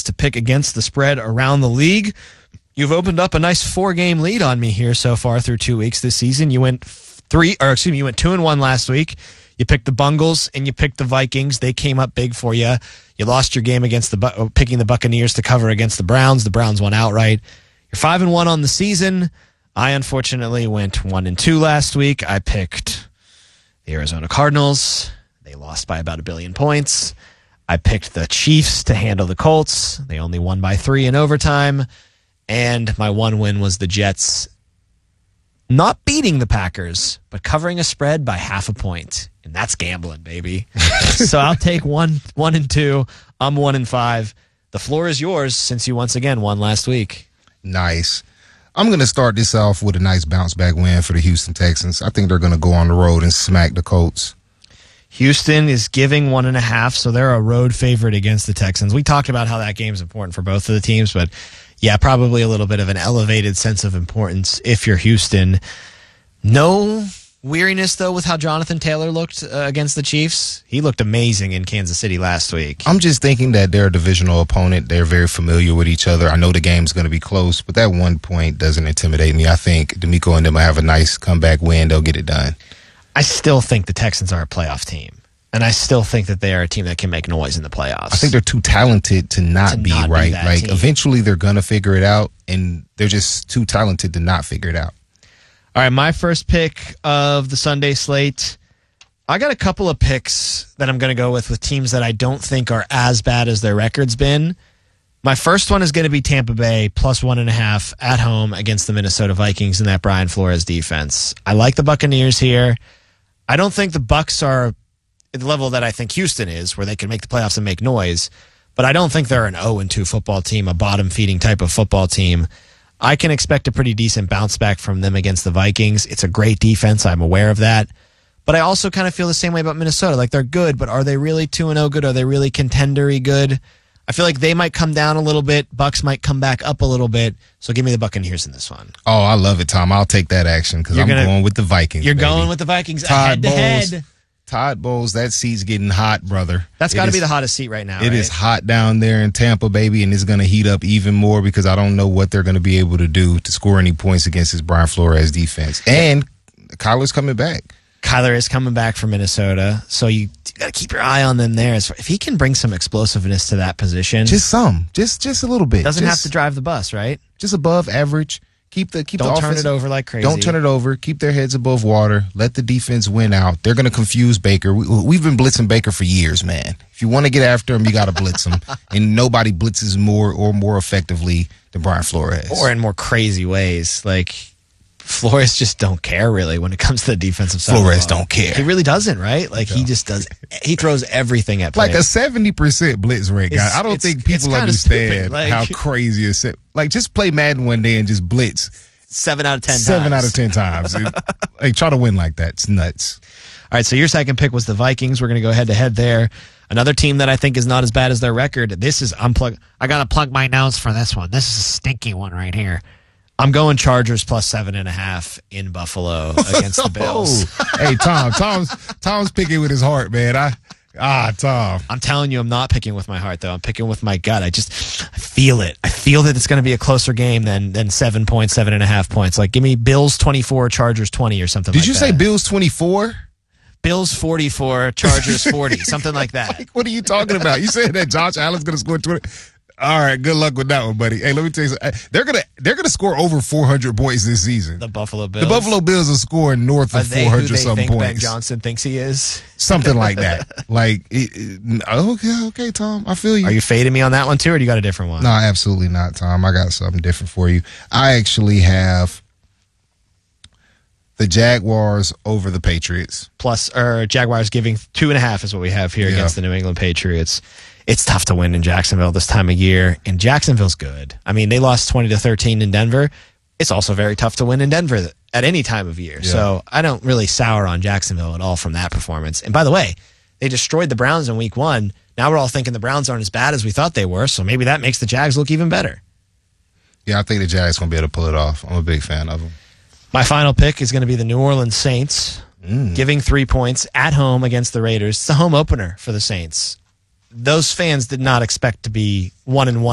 to pick against the spread around the league. You've opened up a nice 4-game lead on me here so far through 2 weeks this season. You went 2-1 last week. You picked the Bungles and you picked the Vikings. They came up big for you. You lost your game against picking the Buccaneers to cover against the Browns. The Browns won outright. You're 5-1 on the season. I unfortunately went 1-2 last week. I picked the Arizona Cardinals. They lost by about 1 billion points. I picked the Chiefs to handle the Colts. They only won by 3 in overtime. And my one win was the Jets not beating the Packers, but covering a spread by 0.5 point. And that's gambling, baby. So I'll take 1-2. I'm 1-5. The floor is yours since you once again won last week. Nice. I'm going to start this off with a nice bounce-back win for the Houston Texans. I think they're going to go on the road and smack the Colts. Houston is giving 1.5, so they're a road favorite against the Texans. We talked about how that game is important for both of the teams, but yeah, probably a little bit of an elevated sense of importance if you're Houston. No weariness, though, with how Jonathan Taylor looked against the Chiefs. He looked amazing in Kansas City last week. I'm just thinking that they're a divisional opponent. They're very familiar with each other. I know the game's going to be close, but that 1 point doesn't intimidate me. I think D'Amico and them will have a nice comeback win. They'll get it done. I still think the Texans are a playoff team. And I still think that they are a team that can make noise in the playoffs. I think they're too talented to not be right. Like, team. Eventually they're going to figure it out, and they're just too talented to not figure it out. All right, my first pick of the Sunday slate, I got a couple of picks that I'm going to go with teams that I don't think are as bad as their record's been. My first one is going to be Tampa Bay plus 1.5 at home against the Minnesota Vikings in that Brian Flores defense. I like the Buccaneers here. I don't think the Bucs are at the level that I think Houston is, where they can make the playoffs and make noise, but I don't think they're an 0-2 football team, a bottom-feeding type of football team. I can expect a pretty decent bounce back from them against the Vikings. It's a great defense. I'm aware of that. But I also kind of feel the same way about Minnesota. Like, they're good, but are they really 2-0 good? Are they really contendery good? I feel like they might come down a little bit. Bucks might come back up a little bit. So give me the Buccaneers in this one. Oh, I love it, Tom. I'll take that action because I'm going with the Vikings. You're baby. going with the Vikings Todd head-to-head. Todd Bowles, that seat's getting hot, brother. That's got to be the hottest seat right now, It is hot down there in Tampa, baby, and it's going to heat up even more because I don't know what they're going to be able to do to score any points against this Brian Flores defense. And Kyler's coming back. Kyler is coming back from Minnesota, so you got to keep your eye on them there. If he can bring some explosiveness to that position. Just a little bit. Doesn't have to drive the bus, right? Just above average. Keep the Don't turn it over like crazy. Don't turn it over. Keep their heads above water. Let the defense win out. They're going to confuse Baker. We've been blitzing Baker for years, man. If you want to get after him, you got to blitz him. And nobody blitzes more effectively than Brian Flores. Or in more crazy ways. Like, Flores just don't care, really, when it comes to the defensive side. Flores don't care. He really doesn't, right? Like, he just does. He throws everything at play. Like a 70% blitz rate, guy. I don't think people understand how crazy it's. Like, just play Madden one day and just blitz 7 out of 10 times. 7 out of 10 times. Like, try to win like that. It's nuts. All right, so your second pick was the Vikings. We're going to go head-to-head there. Another team that I think is not as bad as their record. I got to plug my nose for this one. This is a stinky one right here. I'm going Chargers plus 7.5 in Buffalo against the Bills. Hey, Tom's picking with his heart, man. Tom. I'm telling you, I'm not picking with my heart, though. I'm picking with my gut. I feel it. I feel that it's going to be a closer game than 7 points, 7.5 points. Like, give me Bills 24, Chargers 20 or something like that. Did you say Bills 24? Bills 44, Chargers 40, something like that. Like, what are you talking about? You said that Josh Allen's going to score 20. All right, good luck with that one, buddy. Hey, let me tell you something. They're gonna score over 400 points this season. The Buffalo Bills. The Buffalo Bills are scoring north of 400 something points. Ben Johnson thinks he is something like that. Like, okay, Tom, I feel you. Are you fading me on that one too, or do you got a different one? No, absolutely not, Tom. I got something different for you. I actually have the Jaguars over the Patriots. Jaguars giving 2.5 is what we have here against the New England Patriots. It's tough to win in Jacksonville this time of year, and Jacksonville's good. I mean, they lost 20-13 in Denver. It's also very tough to win in Denver at any time of year. Yeah. So I don't really sour on Jacksonville at all from that performance. And by the way, they destroyed the Browns in week 1. Now we're all thinking the Browns aren't as bad as we thought they were, so maybe that makes the Jags look even better. Yeah, I think the Jags going to be able to pull it off. I'm a big fan of them. My final pick is going to be the New Orleans Saints, giving 3 points at home against the Raiders. It's a home opener for the Saints. Those fans did not expect to be 1-1